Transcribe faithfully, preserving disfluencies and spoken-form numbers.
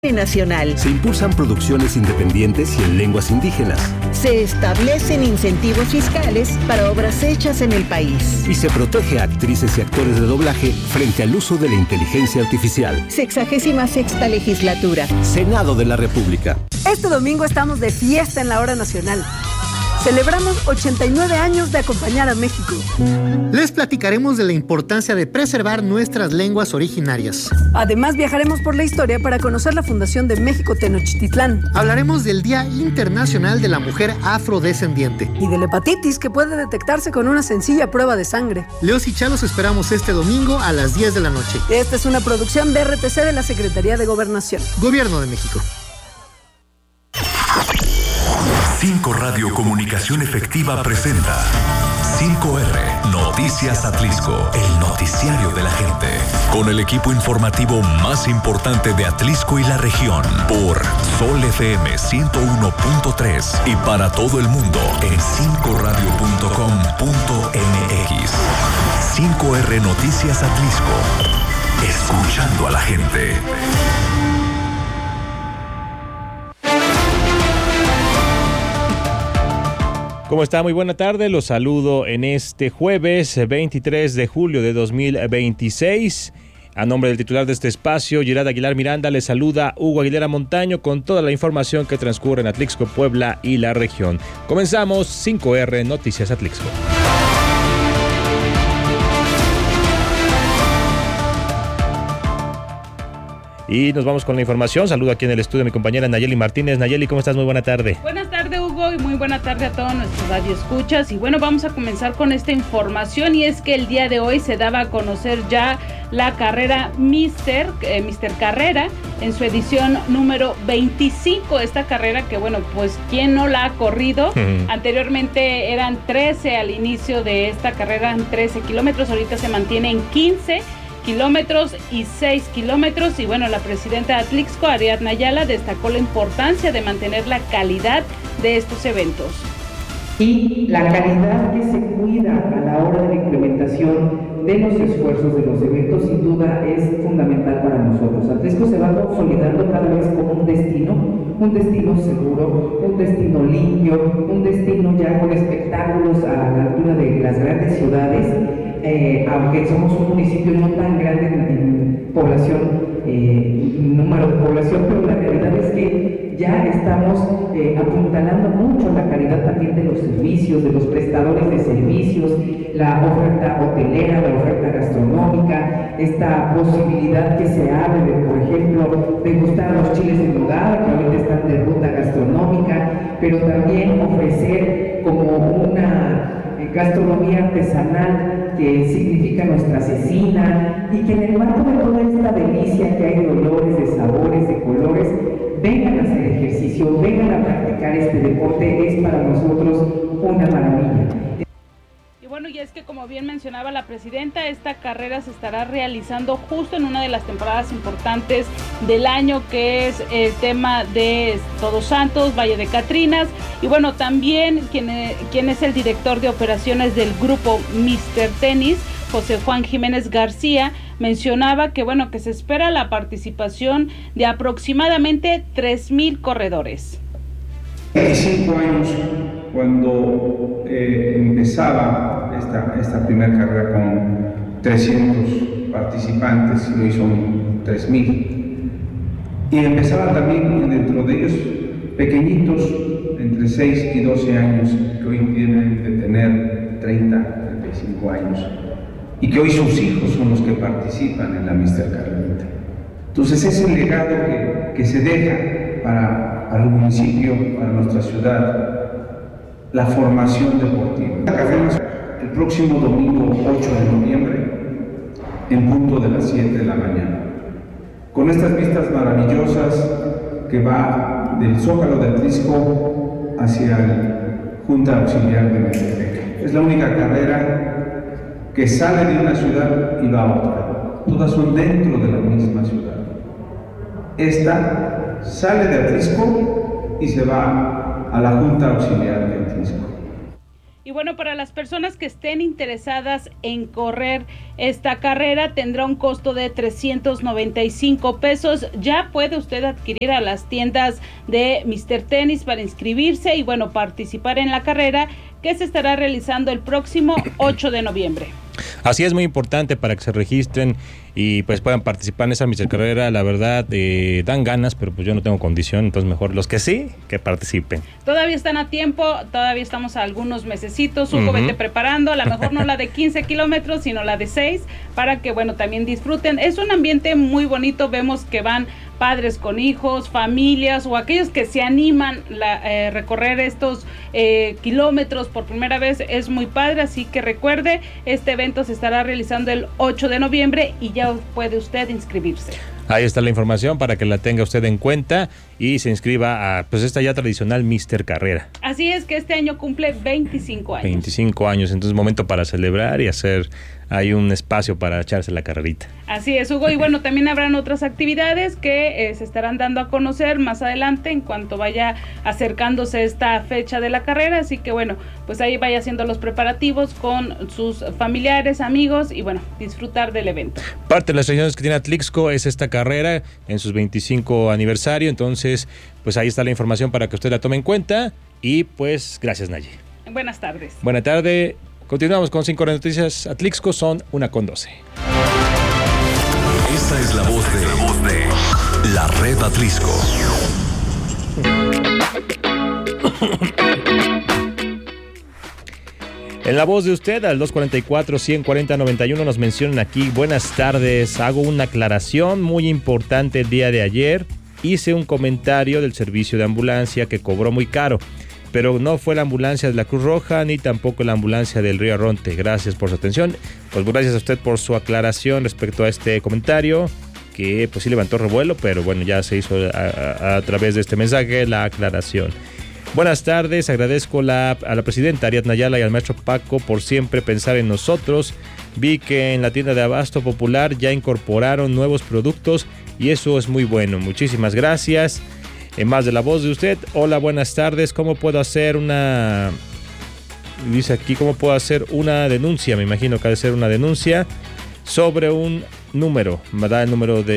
nacional. Se impulsan producciones independientes y en lenguas indígenas. Se establecen incentivos fiscales para obras hechas en el país. Y se protege a actrices y actores de doblaje frente al uso de la inteligencia artificial. Sexagésima sexta legislatura. Senado de la República. Este domingo estamos de fiesta en la hora nacional. Celebramos ochenta y nueve años de acompañar a México. Les platicaremos de la importancia de preservar nuestras lenguas originarias. Además, viajaremos por la historia para conocer la fundación de México Tenochtitlán. Hablaremos del Día Internacional de la Mujer Afrodescendiente. Y de la hepatitis, que puede detectarse con una sencilla prueba de sangre. Leos y Chalos esperamos este domingo a las diez de la noche. Esta es una producción de R T C de la Secretaría de Gobernación. Gobierno de México. cinco Radio Comunicación Efectiva presenta cinco erre Noticias Atlixco, el noticiario de la gente, con el equipo informativo más importante de Atlixco y la región, por Sol F M ciento uno punto tres y para todo el mundo en cinco radio punto com punto m x. cinco erre Noticias Atlixco, escuchando a la gente. ¿Cómo está? Muy buena tarde. Los saludo en este jueves veintitrés de julio de dos mil veintiséis. A nombre del titular de este espacio, Gerard Aguilar Miranda, les saluda Hugo Aguilera Montaño con toda la información que transcurre en Atlixco, Puebla y la región. Comenzamos cinco erre Noticias Atlixco. Y nos vamos con la información. Saludo aquí en el estudio a mi compañera Nayeli Martínez. Nayeli, ¿cómo estás? Muy buena tarde. Buenas tardes, Hugo, y muy buena tarde a todos nuestros radioescuchas. Y bueno, vamos a comenzar con esta información, y es que el día de hoy se daba a conocer ya la carrera Mister, eh, Mister Carrera, en su edición número veinticinco. Esta carrera que, bueno, pues, ¿quién no la ha corrido? Uh-huh. Anteriormente eran trece al inicio de esta carrera, eran trece kilómetros, ahorita se mantiene en quince kilómetros y seis kilómetros. Y bueno, la presidenta de Atlixco, Ariadna Ayala, destacó la importancia de mantener la calidad de estos eventos. Y la calidad que se cuida a la hora de la implementación de los esfuerzos de los eventos, sin duda, es fundamental para nosotros. Atlixco se va consolidando cada vez como un destino, un destino seguro, un destino limpio, un destino ya con espectáculos a la altura de las grandes ciudades. Eh, aunque somos un municipio no tan grande en, en población, eh, número de población, pero la realidad es que ya estamos eh, apuntalando mucho la calidad también de los servicios, de los prestadores de servicios, la oferta hotelera, la oferta gastronómica, esta posibilidad que se abre de, por ejemplo, degustar los chiles en nogada, que ahorita están de ruta gastronómica, pero también ofrecer como una eh, gastronomía artesanal que significa nuestra cecina, y que en el marco de toda esta delicia que hay de olores, de sabores, de colores, vengan a hacer ejercicio, vengan a practicar este deporte. Es para nosotros una maravilla. Y bueno, y es que, como bien mencionaba la presidenta, esta carrera se estará realizando justo en una de las temporadas importantes del año, que es el tema de Todos Santos, Valle de Catrinas. Y bueno, también quien, quien es el director de operaciones del grupo Mister Tenis, José Juan Jiménez García, mencionaba que bueno, que se espera la participación de aproximadamente tres mil corredores. veinticinco años cuando eh, empezaba esta, esta primera carrera con trescientos participantes, y hoy son tres mil. Y empezaba también dentro de ellos pequeñitos, entre seis y doce años, que hoy tienen de tener treinta, treinta y cinco años, y que hoy sus hijos son los que participan en la Mister Carrerita. Entonces es el legado que, que se deja para, para el municipio, para nuestra ciudad, la formación deportiva. La carrera el próximo domingo ocho de noviembre, en punto de las siete de la mañana, con estas vistas maravillosas que va del Zócalo de Atlixco hacia la Junta Auxiliar de Metepec. Es la única carrera que sale de una ciudad y va a otra. Todas son dentro de la misma ciudad. Esta sale de Atlixco y se va a la Junta Auxiliar de Atlixco. Y Y bueno, para las personas que estén interesadas en correr esta carrera, tendrá un costo de trescientos noventa y cinco pesos. Ya puede usted adquirir a las tiendas de míster Tenis para inscribirse y bueno, participar en la carrera que se estará realizando el próximo ocho de noviembre. Así es, muy importante para que se registren y pues puedan participar en esa míster Carrera. La verdad, eh, dan ganas, pero pues yo no tengo condición, entonces mejor los que sí, que participen. Todavía están a tiempo, todavía estamos a algunos mesecitos. Hugo, uh-huh. Vete preparando, a lo mejor no la de quince kilómetros, sino la de seis, para que, bueno, también disfruten. Es un ambiente muy bonito, vemos que van padres con hijos, familias o aquellos que se animan a eh, recorrer estos eh, kilómetros por primera vez. Es muy padre, así que recuerde, este evento se estará realizando el ocho de noviembre y ya puede usted inscribirse. Ahí está la información para que la tenga usted en cuenta y se inscriba a pues esta ya tradicional míster Carrera. Así es, que este año cumple veinticinco años. veinticinco años, entonces momento para celebrar y hacer ahí un espacio para echarse la carrerita. Así es, Hugo, y bueno, también habrán otras actividades que eh, se estarán dando a conocer más adelante en cuanto vaya acercándose esta fecha de la carrera, así que bueno, pues ahí vaya haciendo los preparativos con sus familiares, amigos y bueno, disfrutar del evento. Parte de las tradiciones que tiene Atlixco es esta carrera en sus veinticinco aniversario, entonces pues ahí está la información para que usted la tome en cuenta y pues gracias, Naye. Buenas tardes. Buenas tardes. Continuamos con cinco noticias. Atlixco son una con doce. Esta es la voz de, la voz de la red Atlixco. En la voz de usted, al dos cuarenta y cuatro, ciento cuarenta, noventa y uno, nos mencionan aquí: buenas tardes, hago una aclaración muy importante el día de ayer. Hice un comentario del servicio de ambulancia que cobró muy caro, pero no fue la ambulancia de la Cruz Roja ni tampoco la ambulancia del Río Arronte. Gracias por su atención. Pues gracias a usted por su aclaración respecto a este comentario, que pues sí levantó revuelo, pero bueno, ya se hizo a, a, a través de este mensaje la aclaración. Buenas tardes, agradezco la, a la presidenta Ariadna Ayala y al maestro Paco por siempre pensar en nosotros. Vi que en la tienda de Abasto Popular ya incorporaron nuevos productos y eso es muy bueno. Muchísimas gracias. En más de la voz de usted, hola, buenas tardes, ¿cómo puedo hacer una... Dice aquí, ¿cómo puedo hacer una denuncia? Me imagino que ha de ser una denuncia sobre un número. Me da el número de